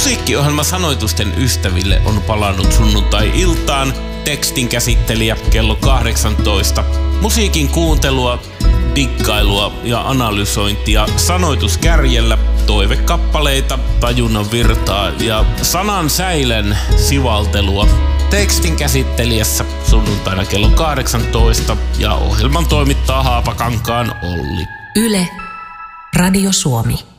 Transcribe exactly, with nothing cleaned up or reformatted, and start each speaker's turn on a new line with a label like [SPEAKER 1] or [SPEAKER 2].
[SPEAKER 1] Musiikkiohjelma Sanoitusten ystäville on palannut sunnuntai-iltaan. Tekstin käsittelijä kello kahdeksantoista. Musiikin kuuntelua, dikkailua ja analysointia sanoituskärjellä, toivekappaleita, tajunnan virtaa ja sanan säilen sivaltelua. Tekstin käsittelijässä sunnuntaina kello kahdeksantoista ja ohjelman toimittaa Haapakankaan Olli.
[SPEAKER 2] Yle, Radio Suomi.